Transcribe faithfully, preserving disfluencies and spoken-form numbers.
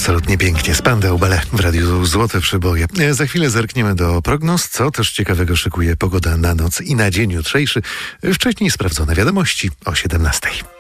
absolutnie pięknie. Spandau Ballet w Radiu Złote Przeboje. Za chwilę zerkniemy do prognoz, co też ciekawego szykuje pogoda na noc i na dzień jutrzejszy. Wcześniej sprawdzone wiadomości o siedemnastej.